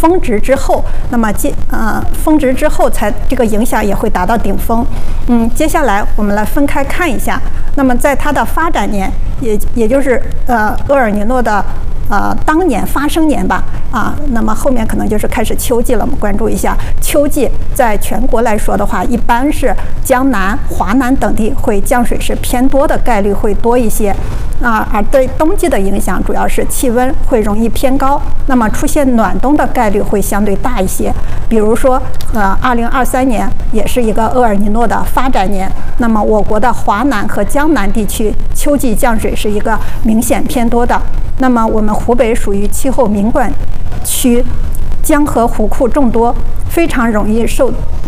峰值之后，那么峰值之后才这个影响也会达到顶峰。接下来我们来分开看一下。那么在它的发展年，也就是厄尔尼诺的当年发生年吧，那么后面可能就是开始秋季了。我们关注一下秋季，在全国来说的话，一般是江南、华南等地会降水是偏多的概率会多一些，而对冬季的影响主要是气温会容易偏高，那么出现暖冬的概率会相对大一些。比如说，2023年也是一个厄尔尼诺的发展年，那么我国的华南和江南地区秋季降水是一个明显偏多的。那么我们湖北属于气候敏感区，江河湖库众多，非常容易受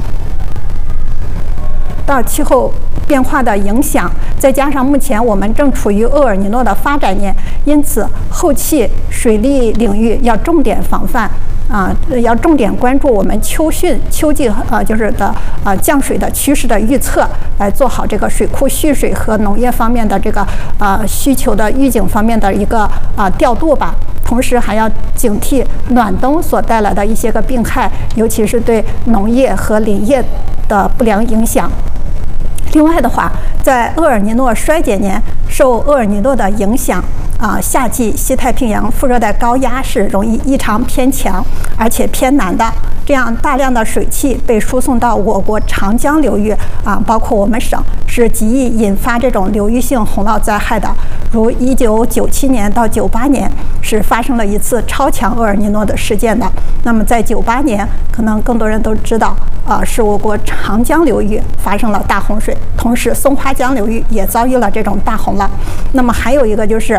到气候变化的影响，再加上目前我们正处于厄尔尼诺的发展年，因此后期水利领域要重点防范。要重点关注我们秋季降水的趋势的预测，来做好这个水库蓄水和农业方面的这个需求的预警方面的一个调度吧。同时还要警惕暖冬所带来的一些个病害，尤其是对农业和林业的不良影响。另外的话，在厄尔尼诺衰减年，受厄尔尼诺的影响，夏季西太平洋副热带高压是容易异常偏强，而且偏南的。这样大量的水汽被输送到我国长江流域包括我们省，是极易引发这种流域性洪涝灾害的。如1997年到98年是发生了一次超强厄尔尼诺的事件的。那么在98年，可能更多人都知道，是我国长江流域发生了大洪水，同时松花江流域也遭遇了这种大洪涝。那么还有一个就是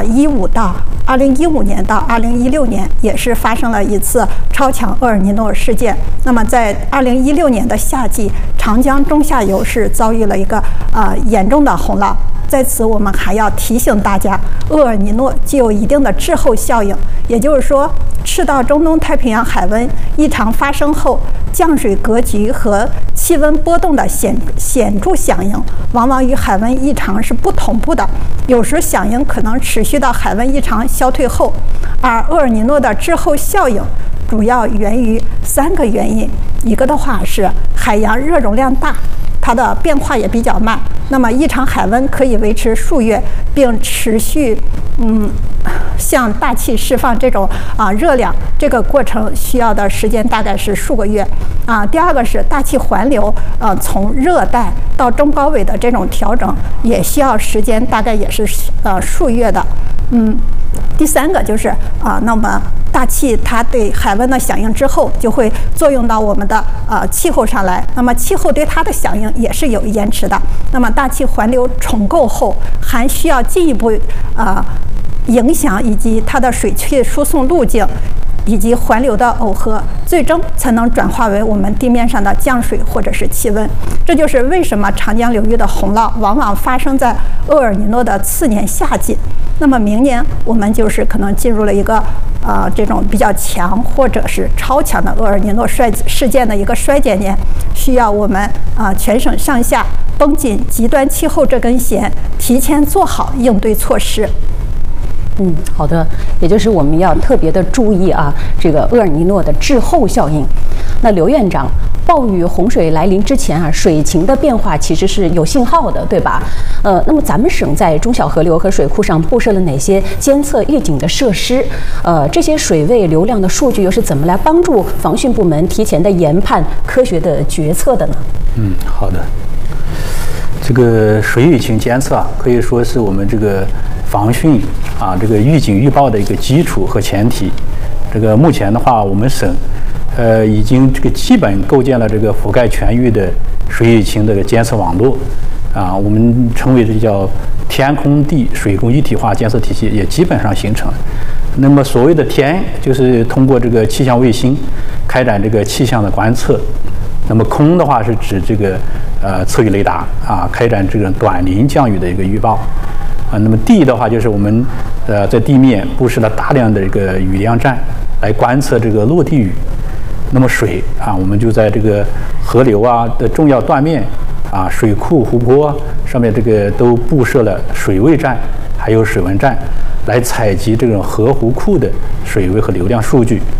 2015年到2016年也是发生了一次超强厄尔尼诺事件。那么在2016年的夏季，长江中下游是遭遇了一个严重的洪涝。在此，我们还要提醒大家，厄尔尼诺具有一定的滞后效应，也就是说，赤道中东太平洋海温异常发生后，降水格局和气温波动的显著响应，往往与海温异常是不同步的。有时响应可能持续到海温异常消退后，而厄尔尼诺的滞后效应主要源于3个原因。一个的话是海洋热容量大，它的变化也比较慢，那么异常海温可以维持数月，并持续向大气释放这种热量，这个过程需要的时间大概是数个月第二个是大气环流从热带到中高纬的这种调整也需要时间，大概也是数月的。第3个就是那么大气它对海温的响应之后，就会作用到我们的气候上来。那么气候对它的响应也是有延迟的。那么大气环流重构后，还需要进一步影响以及它的水汽输送路径，以及环流的耦合，最终才能转化为我们地面上的降水或者是气温。这就是为什么长江流域的洪涝往往发生在厄尔尼诺的次年夏季。那么明年我们就是可能进入了一个这种比较强或者是超强的厄尔尼诺事件的一个衰减年，需要我们全省上下绷紧极端气候这根弦，提前做好应对措施。 好的，也就是我们要特别的注意这个厄尔尼诺的滞后效应。那刘院长，暴雨洪水来临之前水情的变化其实是有信号的，对吧？那么咱们省在中小河流和水库上布设了哪些监测预警的设施？这些水位流量的数据又是怎么来帮助防汛部门提前的研判、科学的决策的呢？ 好的。这个水雨情监测可以说是我们这个防汛这个预警预报的一个基础和前提。这个目前的话，我们省已经这个基本构建了这个覆盖全域的水雨情的监测网络我们称为这叫天空地水工一体化监测体系也基本上形成了。那么所谓的天，就是通过这个气象卫星开展这个气象的观测。那么空的话是指这个测雨雷达开展这个短临降雨的一个预报那么地的话就是我们在地面布设了大量的这个雨量站来观测这个落地雨。那么水我们就在这个河流的重要断面水库湖泊上面这个都布设了水位站还有水文站，来采集这种河湖库的水位和流量数据，